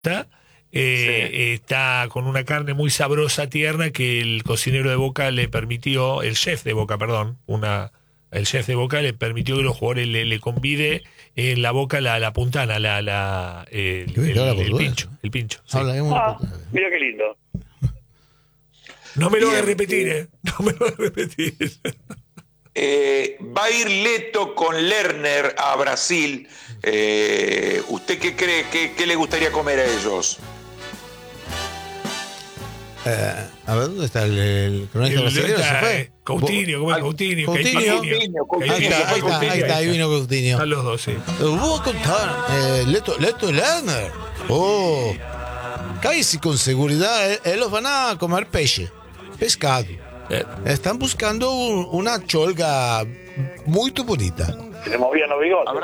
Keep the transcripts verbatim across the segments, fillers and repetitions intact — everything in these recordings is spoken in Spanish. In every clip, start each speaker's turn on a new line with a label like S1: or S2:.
S1: Eh, sí. Está con una carne muy sabrosa, tierna, que el cocinero de Boca le permitió, el chef de Boca, perdón, una, el chef de Boca le permitió que los jugadores le, le convide en la boca la, la puntana, la, la, el, el, el, el pincho, el pincho. Sí.
S2: Ah, mira qué lindo.
S1: No me lo voy a repetir, ¿eh? No me lo voy a repetir.
S3: Eh, va a ir Leto con Lerner a Brasil. Eh, ¿Usted qué cree? ¿Qué, qué le gustaría comer a ellos?
S4: Eh, a ver, ¿dónde está el, el cronista brasileño? ¿Se fue?
S1: Coutinho, ¿cómo es Coutinho?
S4: Coutinho.
S3: Coutinho, Coutinho.
S4: Ahí está, ahí está, ahí está, ahí vino Coutinho.
S1: Están los dos, sí.
S4: Voy a contar, eh, Leto, Leto y Lerner. Oh, casi con seguridad, eh, ellos van a comer peixe, pescado. Eh. Están buscando un, una cholga muy bonita.
S2: Se le movían los bigotes.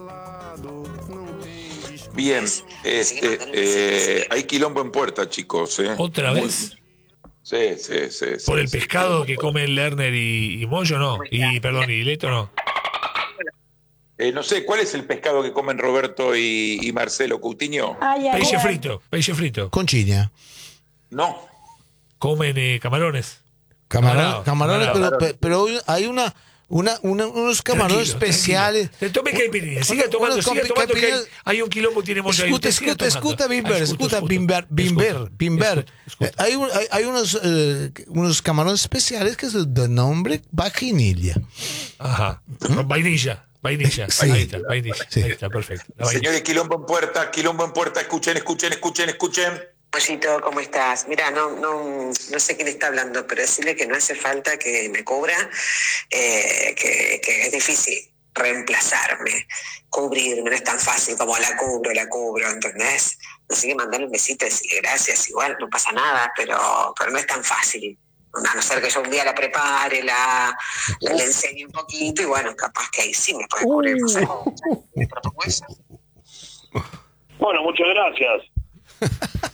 S3: Bien, este, eh, hay quilombo en puerta, chicos. ¿eh?
S1: ¿Otra
S3: Muy...
S1: vez?
S3: Sí, sí, sí.
S1: ¿Por
S3: sí,
S1: el
S3: sí,
S1: pescado
S3: sí,
S1: que comen Lerner y, y Moyo, no? Y, perdón, y Leto, no.
S3: Eh, no sé, ¿cuál es el pescado que comen Roberto y, y Marcelo Coutinho?
S1: Ay, ay, peixe ay. frito, peixe frito.
S4: Con chiña.
S3: No.
S1: Comen eh, camarones.
S4: Camarón, camarones, pero, pero, pero hay una... Una, una, unos camarones tranquilo, especiales.
S1: Tranquilo. Tome caipirinha, siga tomando, siga tomando que hay, hay un quilombo, tiene mucho ahí.
S4: Escuta, escuta, escuta, Bimber, escuta, Bimber, Bimber, Bimber. Hay, hay, hay unos, eh, unos camarones especiales que es de nombre vainilla.
S1: Ajá, ¿Mm? vainilla, vainilla. Sí. Ahí está, vainilla, sí. Ahí está, perfecto.
S3: Señores, quilombo en puerta, quilombo en puerta, escuchen, escuchen, escuchen, escuchen.
S5: Pollito, ¿cómo estás? Mira, no, no, no sé quién está hablando, pero decirle que no hace falta que me cubra, eh, que, que es difícil reemplazarme, cubrirme, no es tan fácil como la cubro, la cubro, ¿entendés? Así que mandarle un besito y decirle gracias, igual no pasa nada, pero, pero no es tan fácil. A no ser que yo un día la prepare, la, la le enseñe un poquito y bueno, capaz que ahí sí me puede cubrir. No sé, ¿me propongo eso?
S2: Bueno, muchas gracias.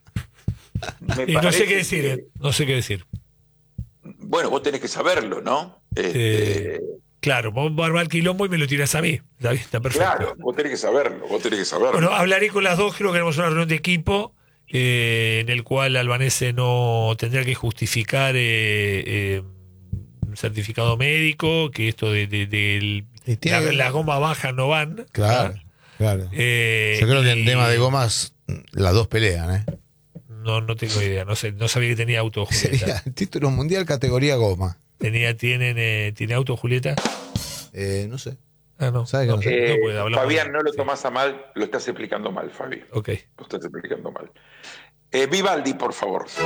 S1: Y no sé qué decir, eh. no sé qué decir.
S3: Bueno, vos tenés que saberlo, ¿no? Este...
S1: Eh, claro, vos vas a armar quilombo y me lo tirás a mí. Está, está perfecto.
S3: Claro, vos tenés que saberlo, vos tenés que saberlo.
S1: Bueno, hablaré con las dos, creo que tenemos una reunión de equipo eh, en el cual Albanese no tendrá que justificar eh, eh, un certificado médico, que esto de, de, de, de la, la goma baja no van.
S4: Claro, claro.
S1: Eh,
S4: Yo creo
S1: y,
S4: que en tema de gomas las dos pelean, ¿eh?
S1: No, no tengo idea, no sé, no sabía que tenía auto, Julieta.
S4: Sería título mundial categoría goma.
S1: Tenía, tienen, eh, ¿tiene auto, Julieta?
S4: Eh, no sé.
S1: Ah, no.
S4: ¿Sabes
S1: no,
S4: que no sé?
S3: Eh,
S1: no puede hablar.
S3: Fabián, no lo tomás a mal, lo estás explicando mal, Fabi.
S1: Ok.
S3: Lo estás explicando mal. Eh, Vivaldi, por favor.
S4: ¿Cómo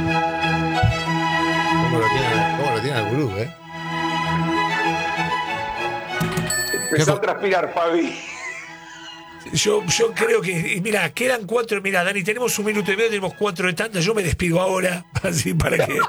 S4: lo tiene, cómo lo tiene el gurú, eh?
S3: Empezó a transpirar, Fabi.
S1: Yo, yo creo que, mira, quedan cuatro, mira, Dani, tenemos un minuto y medio, tenemos cuatro de tantas, yo me despido ahora, así para que...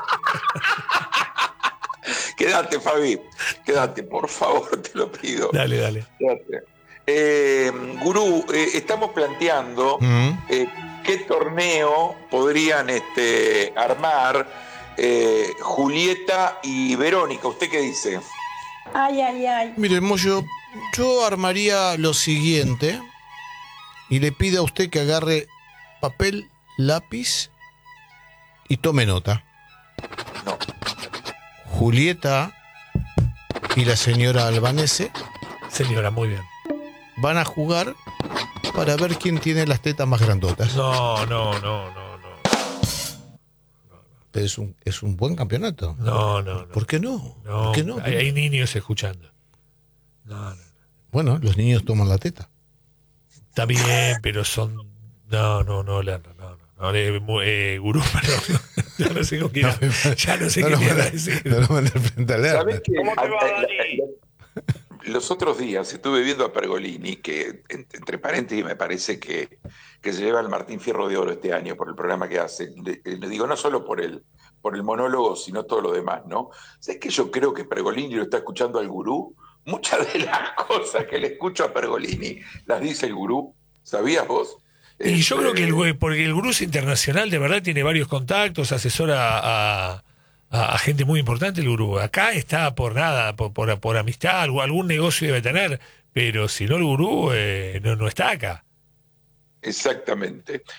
S3: Quédate, Fabi, quédate, por favor, te lo pido.
S1: Dale, dale.
S3: Quédate. Eh, Gurú, eh, estamos planteando
S4: Mm.
S3: eh, qué torneo podrían este, armar eh, Julieta y Verónica. ¿Usted qué dice?
S6: Ay, ay, ay.
S4: Mire, Moyo, yo armaría lo siguiente y le pido a usted que agarre papel, lápiz y tome nota.
S3: No.
S4: Julieta y la señora Albanese
S1: Señora, muy bien.
S4: van a jugar para ver quién tiene las tetas más grandotas.
S1: No, no, no, no, no.
S4: Pero es un, es un buen campeonato.
S1: No, no, no.
S4: ¿Por qué no?
S1: No,
S4: ¿Por qué no?
S1: Hay, hay niños escuchando. No, no.
S4: Bueno, los niños toman la teta.
S1: Está bien, pero son... No, no, no, Leandro, no, no. no eh, eh, Gurú, perdón. Ya no sé con quién, no, ya no sé
S4: no,
S1: qué
S4: no,
S1: iba a
S4: no,
S1: decir.
S4: No lo mandé frente a Leandro.
S3: ¿Sabés qué?
S2: ¿Cómo te va, Dani?
S3: Los otros días estuve viendo a Pergolini, que entre paréntesis me parece que, que se lleva el Martín Fierro de Oro este año por el programa que hace. Le, le digo, no solo por el, por el monólogo, sino todo lo demás, ¿no? ¿Sabés que yo creo que Pergolini lo está escuchando al Gurú? Muchas de las cosas que le escucho a Pergolini las dice el Gurú. ¿Sabías vos?
S1: Y
S3: este...
S1: yo creo que el güey, porque el Gurú es internacional, de verdad tiene varios contactos, asesora a, a, a gente muy importante el Gurú. Acá está por nada, por, por, por amistad, algún negocio debe tener, pero si no el Gurú eh, no, no está acá.
S3: Exactamente.